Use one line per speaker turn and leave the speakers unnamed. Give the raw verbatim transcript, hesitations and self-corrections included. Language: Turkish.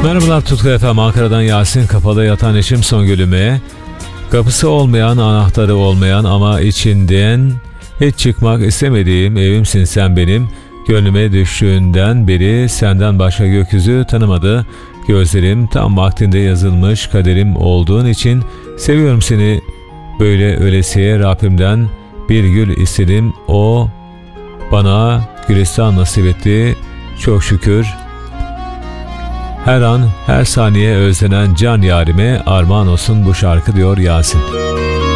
Merhabalar Tutku F M, Ankara'dan Yasin. Kapalı yatan eşim Songül'üme, kapısı olmayan, anahtarı olmayan ama içinden hiç çıkmak istemediğim evimsin sen benim. Gönlüme düştüğünden beri senden başka gökyüzü tanımadı. Gözlerim tam vaktinde yazılmış kaderim olduğun için seviyorum seni. Böyle ölesiye Rabbimden bir gül istedim. O bana gülistan nasip etti. Çok şükür. Her an, her saniye özlenen can yarime armağan olsun bu şarkı diyor Yasin.